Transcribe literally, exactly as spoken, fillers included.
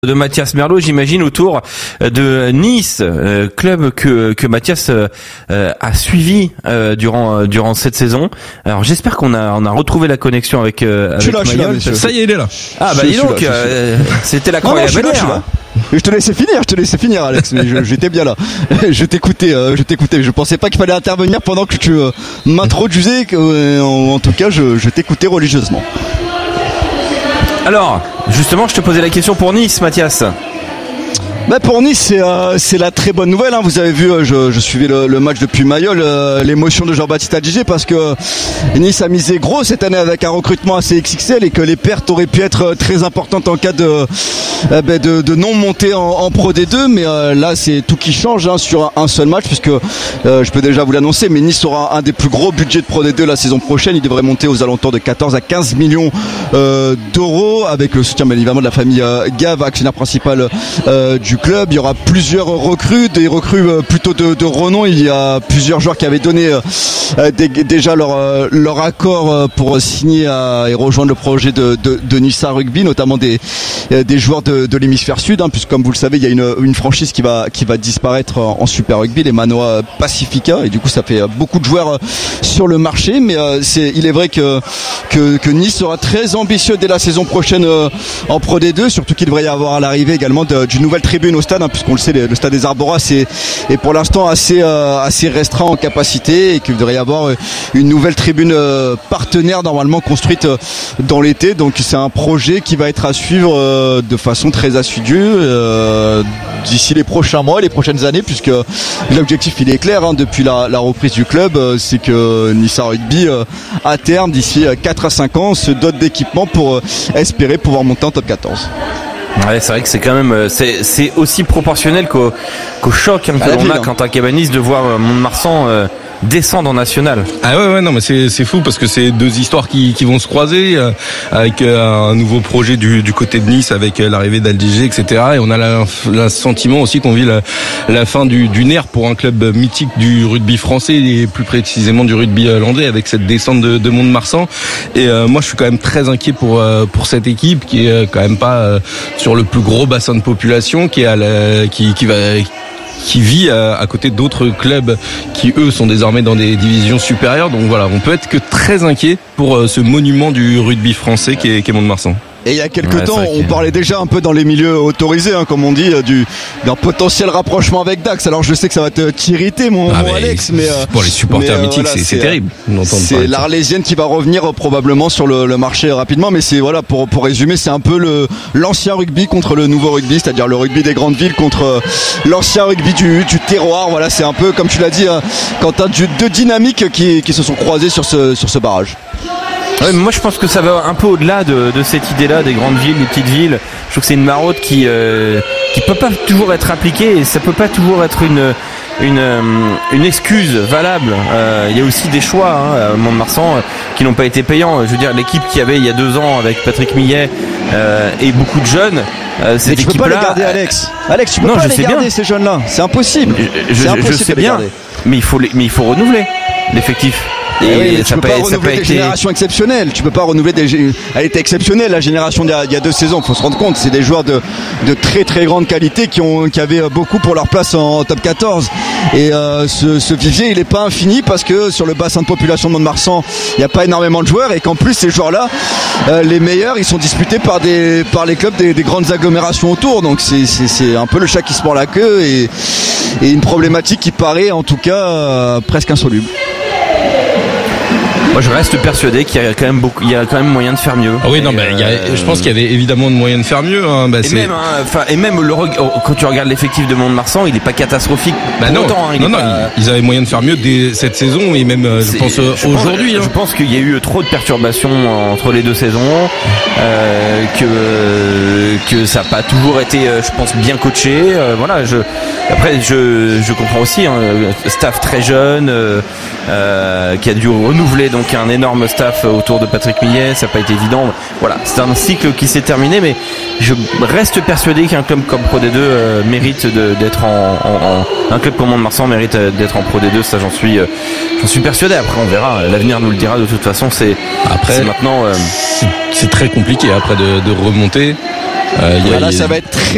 de Mathias Merlot, j'imagine, autour de Nice, euh, club que que Mathias euh, a suivi euh, durant durant cette saison. Alors j'espère qu'on a on a retrouvé la connexion avec euh, avec là, Mayol. Là, ça y est, il est là. Ah bah dis donc, euh, c'était la croix et la bannière. Je te laissais finir, je te laissais finir, Alex, mais je, j'étais bien là. Je t'écoutais, euh, je t'écoutais. Je pensais pas qu'il fallait intervenir pendant que tu euh, m'introduisais. Euh, en, en tout cas, je, je t'écoutais religieusement. Alors, justement, je te posais la question pour Nice, Mathias. Bah pour Nice, c'est, euh, c'est la très bonne nouvelle. Hein. Vous avez vu, euh, je, je suivais le, le match depuis Mayol, euh, l'émotion de Jean-Baptiste Adjigé, parce que Nice a misé gros cette année avec un recrutement assez X X L et que les pertes auraient pu être très importantes en cas de, euh, bah, de, de non montée en, en Pro D deux. Mais euh, là, c'est tout qui change hein, sur un, un seul match, puisque euh, je peux déjà vous l'annoncer, mais Nice aura un des plus gros budgets de Pro D deux la saison prochaine. Il devrait monter aux alentours de quatorze à quinze millions euh, d'euros, avec le soutien bien évidemment de la famille euh, Gave, actionnaire principal euh, du club. Il y aura plusieurs recrues, des recrues plutôt de, de renom. Il y a plusieurs joueurs qui avaient donné euh, des, déjà leur, euh, leur accord pour signer à, et rejoindre le projet de, de, de Nissa Rugby, notamment des, des joueurs de, de l'hémisphère sud, hein, puisque comme vous le savez, il y a une, une franchise qui va, qui va disparaître en, en Super Rugby, les Manoa Pacifica, et du coup ça fait beaucoup de joueurs sur le marché. Mais euh, c'est, il est vrai que, que, que Nice sera très ambitieux dès la saison prochaine euh, en Pro D deux, surtout qu'il devrait y avoir à l'arrivée également de, d'une nouvelle tribune au stade, hein, puisqu'on le sait, le stade des Arboras est, est pour l'instant assez, euh, assez restreint en capacité, et qu'il devrait y avoir une nouvelle tribune euh, partenaire normalement construite euh, dans l'été. Donc c'est un projet qui va être à suivre euh, de façon très assidue euh, d'ici les prochains mois, les prochaines années, puisque l'objectif il est clair hein, depuis la, la reprise du club, euh, c'est que Nissa Rugby euh, à terme d'ici quatre à cinq ans se dote d'équipements pour euh, espérer pouvoir monter en top quatorze. Ouais, c'est vrai que c'est quand même c'est c'est aussi proportionnel qu'au qu'au choc hein, que l'on a quand à Cabanis de voir Mont-de-Marsan euh, descendre en national. Ah ouais ouais non mais c'est c'est fou parce que c'est deux histoires qui qui vont se croiser euh, avec euh, un nouveau projet du du côté de Nice avec euh, l'arrivée d'Aldigi et cetera. Et on a le sentiment aussi qu'on vit la, la fin du d'une ère pour un club mythique du rugby français et plus précisément du rugby landais avec cette descente de, de Mont-de-Marsan. Et euh, moi je suis quand même très inquiet pour euh, pour cette équipe qui est quand même pas euh, sur le plus gros bassin de population, qui est à la, qui qui va qui vit à, à côté d'autres clubs qui eux sont désormais dans des divisions supérieures. Donc voilà, on peut être que très inquiet pour euh, ce monument du rugby français qui est, qui est Mont-de-Marsan. Et il y a quelques ouais, temps, on parlait déjà un peu dans les milieux autorisés, hein, comme on dit, du, d'un potentiel rapprochement avec Dax. Alors je sais que ça va te t'irriter, mon, ah mon Alex, mais euh, pour les supporters mais, mythiques, voilà, c'est, c'est, c'est terrible. C'est l'Arlésienne qui va revenir euh, probablement sur le, le marché rapidement, mais c'est voilà pour pour résumer, c'est un peu le l'ancien rugby contre le nouveau rugby, c'est-à-dire le rugby des grandes villes contre euh, l'ancien rugby du, du terroir. Voilà, c'est un peu comme tu l'as dit, hein, Quentin, du, deux dynamiques qui qui se sont croisées sur ce sur ce barrage. Ouais, moi je pense que ça va un peu au-delà de, de cette idée-là des grandes villes, des petites villes. Je trouve que c'est une maraude qui euh, qui peut pas toujours être appliquée et ça peut pas toujours être une une une excuse valable. Euh, il y a aussi des choix hein, à Mont-de-Marsan euh, qui n'ont pas été payants. Je veux dire, l'équipe qu'il y avait il y a deux ans avec Patrick Millet euh, et beaucoup de jeunes. Euh, cette Mais tu peux pas les là, garder, Alex. Alex, tu peux non, pas je les sais garder bien. ces jeunes-là. C'est impossible. Je, je, c'est impossible je sais de les bien, garder. mais il faut les, mais il faut renouveler l'effectif. Et oui, mais ça tu peux pas, pas renouveler des été... générations exceptionnelles. Tu peux pas renouveler des. Elle était exceptionnelle la génération d'il y a, il y a deux saisons. Faut se rendre compte, c'est des joueurs de de très très grande qualité qui ont qui avaient beaucoup pour leur place en top quatorze. Et euh, ce, ce vivier, il est pas infini parce que sur le bassin de population de Mont-de-Marsan, il y a pas énormément de joueurs et qu'en plus ces joueurs-là, euh, les meilleurs, ils sont disputés par des par les clubs des, des grandes agglomérations autour. Donc c'est c'est c'est un peu le chat qui se mord la queue et et une problématique qui paraît en tout cas euh, presque insoluble. Moi, je reste persuadé qu'il y a quand même beaucoup, il y a quand même moyen de faire mieux. Ah oui, non, bah, il y a, euh, je pense qu'il y avait évidemment de moyens de faire mieux. Hein, bah, et c'est... même, enfin, hein, et même le quand tu regardes l'effectif de Mont-de-Marsan, il est pas catastrophique. Bah non, autant, hein, il non, est non, pas... ils avaient moyen de faire mieux dès cette saison et même, je pense, je aujourd'hui. Pense, hein. Je pense qu'il y a eu trop de perturbations entre les deux saisons, euh, que que ça n'a pas toujours été, je pense, bien coaché. Euh, voilà, je après je je comprends aussi, hein, staff très jeune, euh, euh, qui a dû renouveler donc un énorme staff autour de Patrick Millet, ça n'a pas été évident. Voilà, c'est un cycle qui s'est terminé, mais je reste persuadé qu'un club comme Pro D deux euh, mérite de, d'être en, en, en un club comme Mont-de-Marsan mérite d'être en Pro D deux. Ça, j'en suis, euh, j'en suis persuadé. Après, on verra. L'avenir nous le dira. De toute façon, c'est après c'est maintenant. Euh... C'est, c'est très compliqué après de, de remonter. Euh, y a, voilà, y a... ça va être très